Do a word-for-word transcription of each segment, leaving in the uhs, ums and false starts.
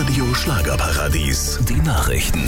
Radio Schlagerparadies. Die Nachrichten.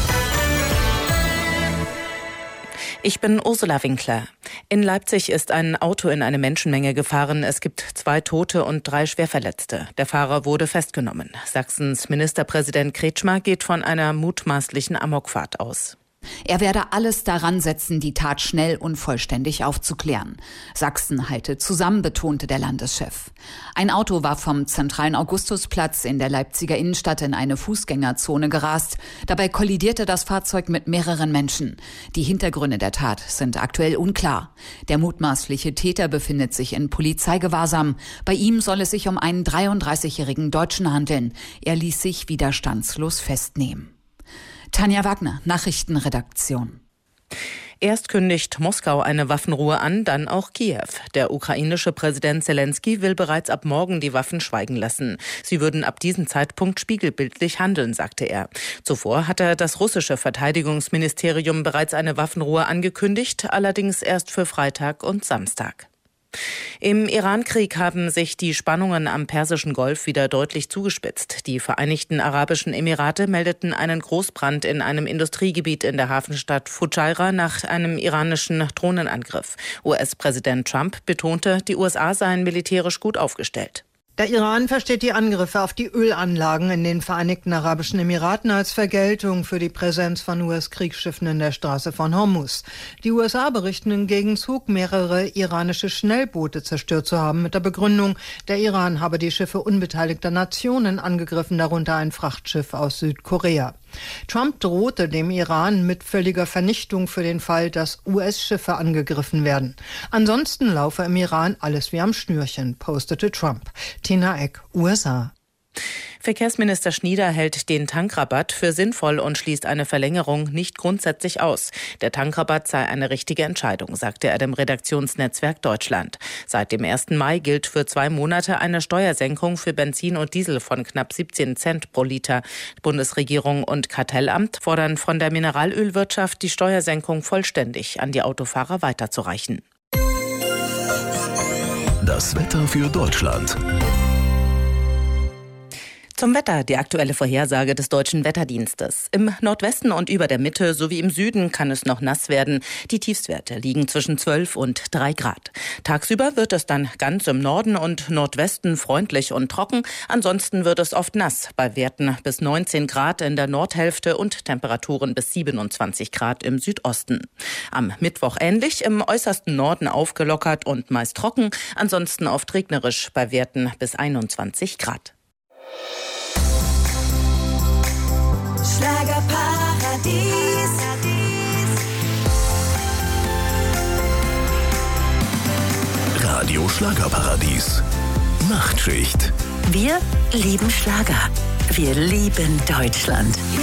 Ich bin Ursula Winkler. In Leipzig ist ein Auto in eine Menschenmenge gefahren. Es gibt zwei Tote und drei Schwerverletzte. Der Fahrer wurde festgenommen. Sachsens Ministerpräsident Kretschmer geht von einer mutmaßlichen Amokfahrt aus. Er werde alles daran setzen, die Tat schnell und vollständig aufzuklären. Sachsen halte zusammen, betonte der Landeschef. Ein Auto war vom zentralen Augustusplatz in der Leipziger Innenstadt in eine Fußgängerzone gerast. Dabei kollidierte das Fahrzeug mit mehreren Menschen. Die Hintergründe der Tat sind aktuell unklar. Der mutmaßliche Täter befindet sich in Polizeigewahrsam. Bei ihm soll es sich um einen dreiunddreißigjährigen Deutschen handeln. Er ließ sich widerstandslos festnehmen. Tanja Wagner, Nachrichtenredaktion. Erst kündigt Moskau eine Waffenruhe an, dann auch Kiew. Der ukrainische Präsident Zelensky will bereits ab morgen die Waffen schweigen lassen. Sie würden ab diesem Zeitpunkt spiegelbildlich handeln, sagte er. Zuvor hatte das russische Verteidigungsministerium bereits eine Waffenruhe angekündigt, allerdings erst für Freitag und Samstag. Im Iran-Krieg haben sich die Spannungen am Persischen Golf wieder deutlich zugespitzt. Die Vereinigten Arabischen Emirate meldeten einen Großbrand in einem Industriegebiet in der Hafenstadt Fujairah nach einem iranischen Drohnenangriff. U S-Präsident Trump betonte, die U S A seien militärisch gut aufgestellt. Der Iran versteht die Angriffe auf die Ölanlagen in den Vereinigten Arabischen Emiraten als Vergeltung für die Präsenz von U S-Kriegsschiffen in der Straße von Hormuz. Die U S A berichten im Gegenzug, mehrere iranische Schnellboote zerstört zu haben, mit der Begründung, der Iran habe die Schiffe unbeteiligter Nationen angegriffen, darunter ein Frachtschiff aus Südkorea. Trump drohte dem Iran mit völliger Vernichtung für den Fall, dass U S-Schiffe angegriffen werden. Ansonsten laufe im Iran alles wie am Schnürchen, postete Trump. Tina Eck, U S A. Verkehrsminister Schnieder hält den Tankrabatt für sinnvoll und schließt eine Verlängerung nicht grundsätzlich aus. Der Tankrabatt sei eine richtige Entscheidung, sagte er dem Redaktionsnetzwerk Deutschland. Seit dem ersten Mai gilt für zwei Monate eine Steuersenkung für Benzin und Diesel von knapp siebzehn Cent pro Liter. Bundesregierung und Kartellamt fordern von der Mineralölwirtschaft, die Steuersenkung vollständig an die Autofahrer weiterzureichen. Das Wetter für Deutschland. Zum Wetter, die aktuelle Vorhersage des Deutschen Wetterdienstes. Im Nordwesten und über der Mitte sowie im Süden kann es noch nass werden. Die Tiefstwerte liegen zwischen zwölf und drei Grad. Tagsüber wird es dann ganz im Norden und Nordwesten freundlich und trocken. Ansonsten wird es oft nass, bei Werten bis neunzehn Grad in der Nordhälfte und Temperaturen bis siebenundzwanzig Grad im Südosten. Am Mittwoch ähnlich, im äußersten Norden aufgelockert und meist trocken. Ansonsten oft regnerisch, bei Werten bis einundzwanzig Grad. Schlagerparadies. Radio Schlagerparadies. Nachtschicht. Wir lieben Schlager. Wir lieben Deutschland.